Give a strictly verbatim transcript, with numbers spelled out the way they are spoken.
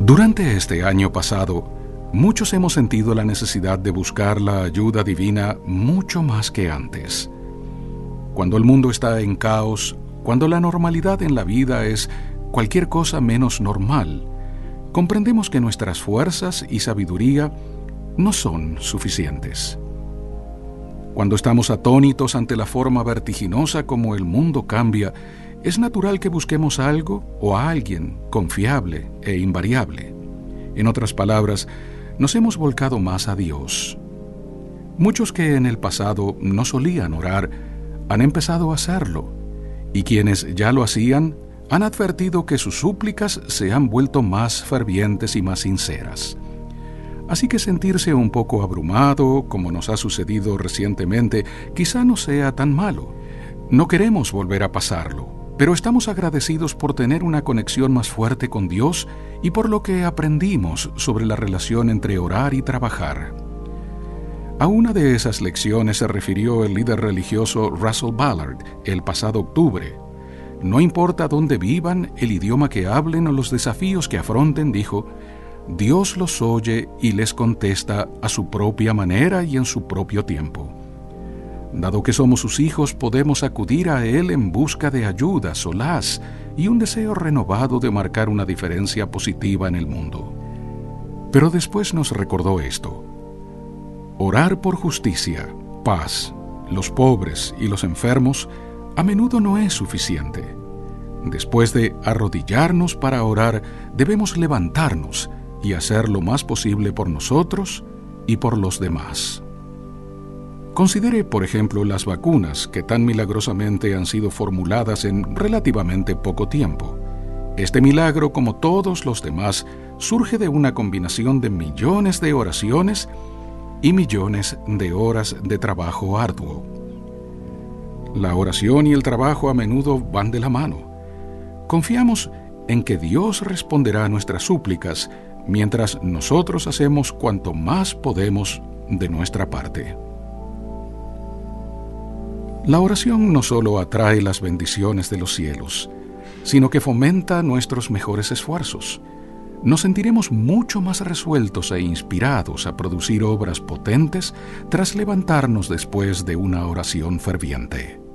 Durante este año pasado, muchos hemos sentido la necesidad de buscar la ayuda divina mucho más que antes. Cuando el mundo está en caos, cuando la normalidad en la vida es cualquier cosa menos normal, comprendemos que nuestras fuerzas y sabiduría no son suficientes. Cuando estamos atónitos ante la forma vertiginosa como el mundo cambia, es natural que busquemos algo o a alguien confiable e invariable. En otras palabras, nos hemos volcado más a Dios. Muchos que en el pasado no solían orar, han empezado a hacerlo, y quienes ya lo hacían, han advertido que sus súplicas se han vuelto más fervientes y más sinceras. Así que sentirse un poco abrumado, como nos ha sucedido recientemente, quizá no sea tan malo. No queremos volver a pasarlo, pero estamos agradecidos por tener una conexión más fuerte con Dios y por lo que aprendimos sobre la relación entre orar y trabajar. A una de esas lecciones se refirió el líder religioso Russell Ballard el pasado octubre. No importa dónde vivan, el idioma que hablen o los desafíos que afronten, dijo, Dios los oye y les contesta a su propia manera y en su propio tiempo. Dado que somos sus hijos, podemos acudir a Él en busca de ayuda, solaz y un deseo renovado de marcar una diferencia positiva en el mundo. Pero después nos recordó esto. Orar por justicia, paz, los pobres y los enfermos a menudo no es suficiente. Después de arrodillarnos para orar, debemos levantarnos y hacer lo más posible por nosotros y por los demás. Considere, por ejemplo, las vacunas que tan milagrosamente han sido formuladas en relativamente poco tiempo. Este milagro, como todos los demás, surge de una combinación de millones de oraciones y millones de horas de trabajo arduo. La oración y el trabajo a menudo van de la mano. Confiamos en que Dios responderá a nuestras súplicas mientras nosotros hacemos cuanto más podemos de nuestra parte. La oración no solo atrae las bendiciones de los cielos, sino que fomenta nuestros mejores esfuerzos. Nos sentiremos mucho más resueltos e inspirados a producir obras potentes tras levantarnos después de una oración ferviente.